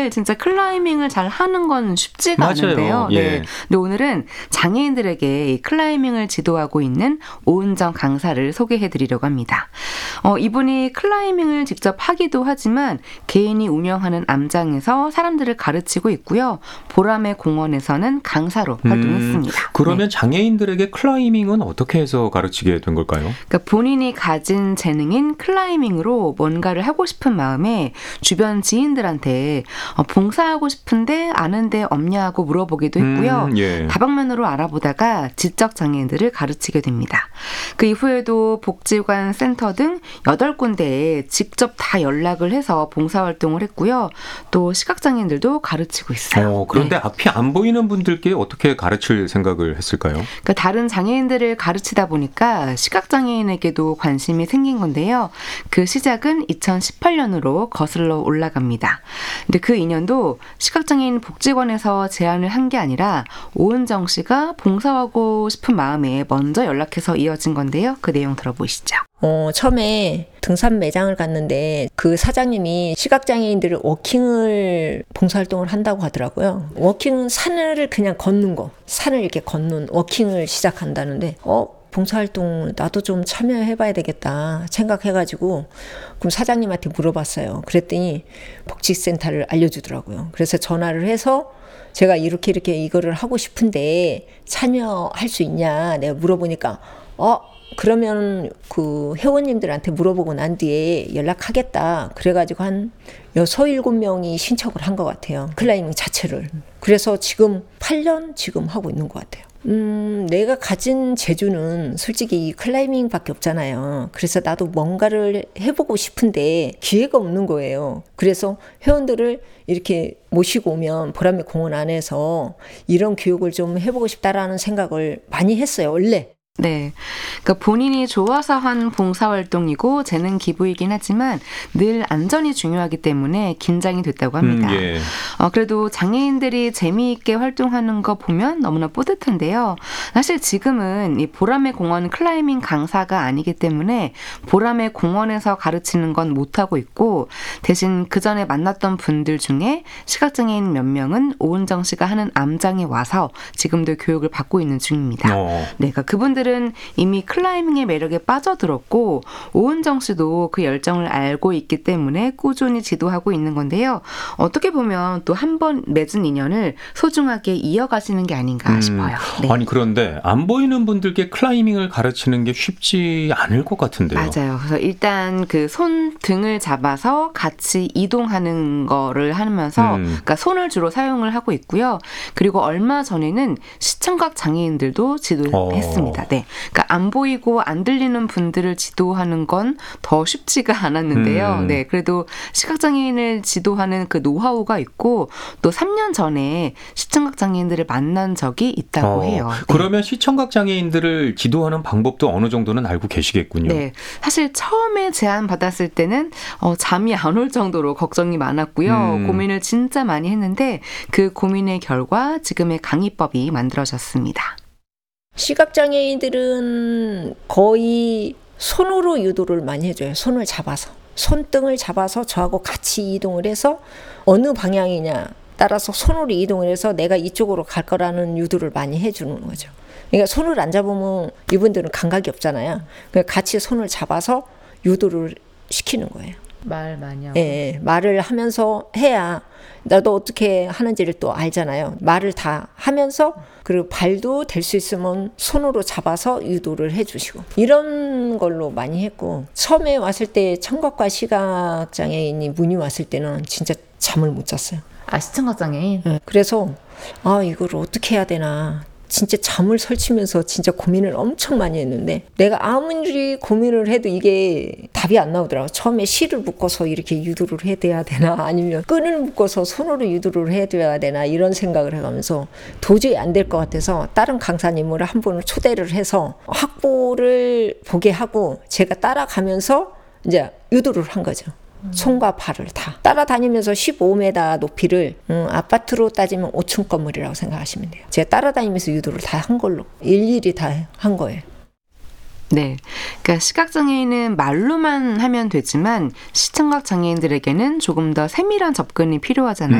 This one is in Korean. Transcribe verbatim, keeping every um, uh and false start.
사실 진짜 클라이밍을 잘 하는 건 쉽지가 맞아요. 않은데요. 예. 네. 근데 오늘은 장애인들에게 이 클라이밍을 지도하고 있는 오은정 강사를 소개해드리려고 합니다. 어, 이분이 클라이밍을 직접 하기도 하지만 개인이 운영하는 암장에서 사람들을 가르치고 있고요. 보람의 공원에서는 강사로 음, 활동했습니다. 그러면 네. 장애인들에게 클라이밍은 어떻게 해서 가르치게 된 걸까요? 그러니까 본인이 가진 재능인 클라이밍으로 뭔가를 하고 싶은 마음에 주변 지인들한테 어, 봉사하고 싶은데 아는 데 없냐 하고 물어보기도 했고요. 음, 예. 다방면으로 알아보다가 지적 장애인들을 가르치게 됩니다. 그 이후에도 복지관 센터 등 여덟 군데에 직접 다 연락을 해서 봉사활동을 했고요. 또 시각장애인들도 가르치고 있어요. 어, 그런데 네. 앞이 안 보이는 분들께 어떻게 가르칠 생각을 했을까요? 그러니까 다른 장애인들을 가르치다 보니까 시각장애인에게도 관심이 생긴 건데요. 그 시작은 이천십팔 년으로 거슬러 올라갑니다. 근데 그 인연도 시각장애인 복지관에서 제안을 한 게 아니라 오은정 씨가 봉사하고 싶은 마음에 먼저 연락해서 이어진 건데요. 그 내용 들어보시죠. 어, 처음에 등산 매장을 갔는데 그 사장님이 시각장애인들을 워킹을 봉사활동을 한다고 하더라고요. 워킹은 산을 그냥 걷는 거, 산을 이렇게 걷는 워킹을 시작한다는데 어? 봉사활동 나도 좀 참여해봐야 되겠다 생각해가지고 그럼 사장님한테 물어봤어요. 그랬더니 복지센터를 알려주더라고요. 그래서 전화를 해서 제가 이렇게 이렇게 이거를 하고 싶은데 참여할 수 있냐 내가 물어보니까 어? 그러면 그 회원님들한테 물어보고 난 뒤에 연락하겠다. 그래가지고 한 여섯, 일곱 명이 신청을 한 것 같아요. 클라이밍 자체를. 그래서 지금 팔 년 지금 하고 있는 것 같아요. 음, 내가 가진 재주는 솔직히 이 클라이밍밖에 없잖아요. 그래서 나도 뭔가를 해보고 싶은데 기회가 없는 거예요. 그래서 회원들을 이렇게 모시고 오면 보람의 공원 안에서 이런 교육을 좀 해보고 싶다라는 생각을 많이 했어요, 원래. 네. 그러니까 본인이 좋아서 한 봉사활동이고 재능 기부이긴 하지만 늘 안전이 중요하기 때문에 긴장이 됐다고 합니다. 음, 예. 어, 그래도 장애인들이 재미있게 활동하는 거 보면 너무나 뿌듯한데요. 사실 지금은 이 보람의 공원 클라이밍 강사가 아니기 때문에 보람의 공원에서 가르치는 건 못하고 있고 대신 그 전에 만났던 분들 중에 시각장애인 몇 명은 오은정 씨가 하는 암장에 와서 지금도 교육을 받고 있는 중입니다. 어. 네, 그러니까 그분들은 이미 클라이밍의 매력에 빠져들었고 오은정 씨도 그 열정을 알고 있기 때문에 꾸준히 지도하고 있는 건데요. 어떻게 보면 또 한 번 맺은 인연을 소중하게 이어가시는 게 아닌가 음, 싶어요. 네. 아니 그런데 안 보이는 분들께 클라이밍을 가르치는 게 쉽지 않을 것 같은데요. 맞아요. 그래서 일단 그 손 등을 잡아서 같이 이동하는 거를 하면서 음. 그러니까 손을 주로 사용을 하고 있고요. 그리고 얼마 전에는 시청각 장애인들도 지도했습니다. 어. 네. 그러니까 안 보이고 안 들리는 분들을 지도하는 건 더 쉽지가 않았는데요. 음. 네. 그래도 시각장애인을 지도하는 그 노하우가 있고 또 삼 년 전에 시청각 장애인들을 만난 적이 있다고 어, 해요. 네. 그러면 시청각 장애인들을 지도하는 방법도 어느 정도는 알고 계시겠군요. 네. 사실 처음에 제안 받았을 때는 어, 잠이 안 올 정도로 걱정이 많았고요. 음. 고민을 진짜 많이 했는데 그 고민의 결과 지금의 강의법이 만들어졌습니다. 시각장애인들은 거의 손으로 유도를 많이 해줘요. 손을 잡아서. 손등을 잡아서 저하고 같이 이동을 해서 어느 방향이냐 따라서 손으로 이동을 해서 내가 이쪽으로 갈 거라는 유도를 많이 해주는 거죠. 그러니까 손을 안 잡으면 이분들은 감각이 없잖아요. 그러니까 같이 손을 잡아서 유도를 시키는 거예요. 말 많이 하고. 예, 말을 하면서 해야 나도 어떻게 하는지를 또 알잖아요. 말을 다 하면서 그리고 발도 될 수 있으면 손으로 잡아서 유도를 해주시고 이런 걸로 많이 했고 처음에 왔을 때 청각과 시각장애인이 문의 왔을 때는 진짜 잠을 못 잤어요. 아, 시청각 장애인? 예, 그래서 아 이걸 어떻게 해야 되나 진짜 잠을 설치면서 진짜 고민을 엄청 많이 했는데 내가 아무리 고민을 해도 이게 답이 안 나오더라고요. 처음에 실을 묶어서 이렇게 유도를 해야 되나 아니면 끈을 묶어서 손으로 유도를 해야 되나 이런 생각을 해가면서 도저히 안 될 것 같아서 다른 강사님을 한 분을 초대를 해서 학보를 보게 하고 제가 따라가면서 이제 유도를 한 거죠. 손과 발을 다 따라다니면서 십오 미터 높이를 음, 아파트로 따지면 오 층 건물이라고 생각하시면 돼요. 제가 따라다니면서 유도를 다 한 걸로 일일이 다 한 거예요. 네. 그러니까 시각장애인은 말로만 하면 되지만 시청각 장애인들에게는 조금 더 세밀한 접근이 필요하잖아요.